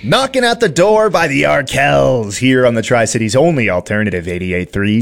Knocking at the door by the Arkells here on the Tri-Cities only alternative 88.3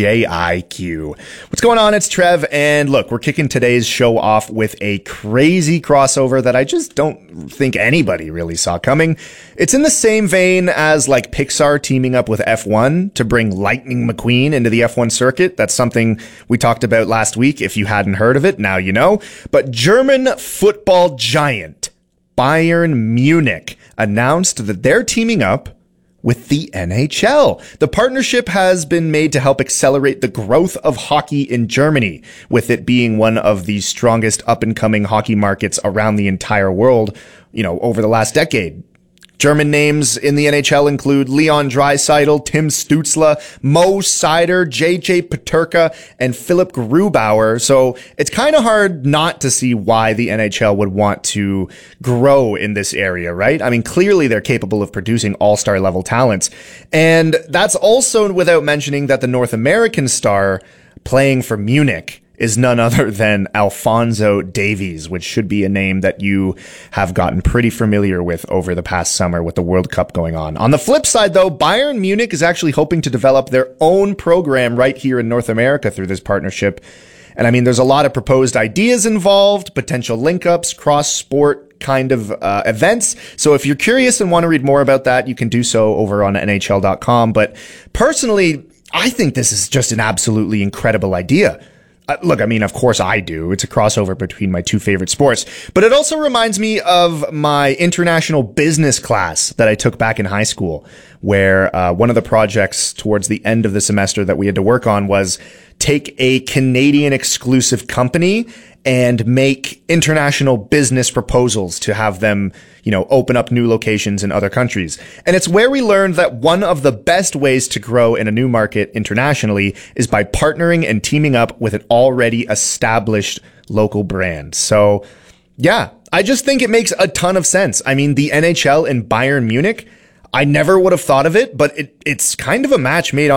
CJIQ. What's going on? It's Trev, and look, we're kicking today's show off with a crazy crossover that I just don't think anybody really saw coming. It's in the same vein as like Pixar teaming up with F1 to bring Lightning McQueen into the F1 circuit. That's something we talked about last week. If you hadn't heard of it, now you know. But German football giant Bayern Munich announced that they're teaming up with the NHL. The partnership has been made to help accelerate the growth of hockey in Germany, with it being one of the strongest up-and-coming hockey markets around the entire world, over the last decade. German names in the NHL include Leon Draisaitl, Tim Stützle, Mo Seider, JJ Peterka, and Philipp Grubauer. So it's kind of hard not to see why the NHL would want to grow in this area, right? I mean, clearly they're capable of producing all-star level talents. And that's also without mentioning that the North American star playing for Munich is none other than Alphonso Davies, which should be a name that you have gotten pretty familiar with over the past summer with the World Cup going on. On the flip side, though, Bayern Munich is actually hoping to develop their own program right here in North America through this partnership. And I mean, there's a lot of proposed ideas involved, potential link-ups, cross-sport kind of events. So if you're curious and want to read more about that, you can do so over on NHL.com. But personally, I think this is just an absolutely incredible idea. Look, I mean, of course I do. It's a crossover between my two favorite sports. But it also reminds me of my international business class that I took back in high school, where one of the projects towards the end of the semester that we had to work on was take a Canadian exclusive company and make international business proposals to have them, open up new locations in other countries. And it's where we learned that one of the best ways to grow in a new market internationally is by partnering and teaming up with an already established local brand. So, yeah, I just think it makes a ton of sense. I mean, the NHL and Bayern Munich, I never would have thought of it, but it's kind of a match made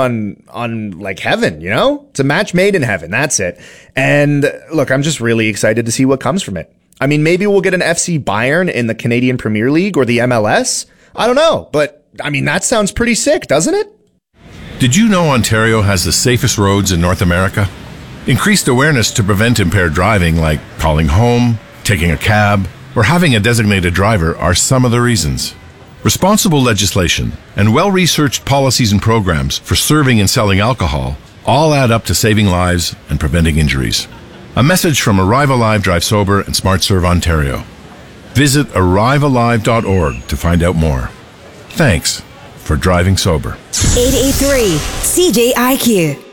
on like heaven, It's a match made in heaven. That's it. And look, I'm just really excited to see what comes from it. I mean, maybe we'll get an FC Bayern in the Canadian Premier League or the MLS. I don't know, but I mean, that sounds pretty sick, doesn't it? Did you know Ontario has the safest roads in North America? Increased awareness to prevent impaired driving, like calling home, taking a cab, or having a designated driver are some of the reasons. Responsible legislation and well-researched policies and programs for serving and selling alcohol all add up to saving lives and preventing injuries. A message from Arrive Alive, Drive Sober, and SmartServe Ontario. Visit arrivealive.org to find out more. Thanks for driving sober. 88.3 CJIQ.